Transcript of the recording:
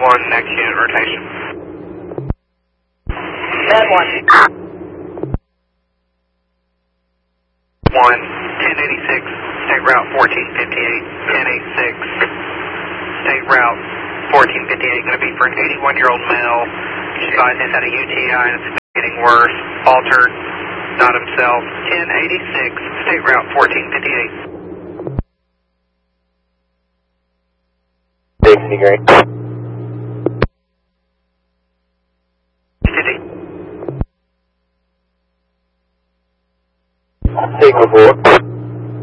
1, next unit rotation. Med 1, 1086, state route 1458, 1086, state route 1458, going to be for an 81-year-old male. He's advised he's had a UTI and it's getting worse. Altered, not himself. 1086, state route 1458. Safety grade. 50. Take report.